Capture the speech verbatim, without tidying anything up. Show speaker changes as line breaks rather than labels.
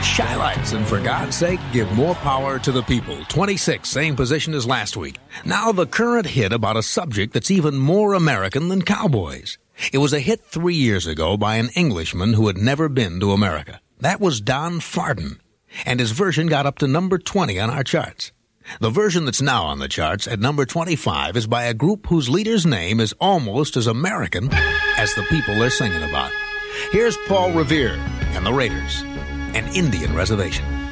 Shy lights, and for God's sake, give more power to the people. twenty-six, same position as last week. Now the current hit about a subject that's even more American than cowboys. It was a hit three years ago by an Englishman who had never been to America. That was Don Fardon, and his version got up to number twenty on our charts. The version that's now on the charts at number twenty-five is by a group whose leader's name is almost as American as the people they're singing about. Here's Paul Revere and the Raiders, an Indian reservation.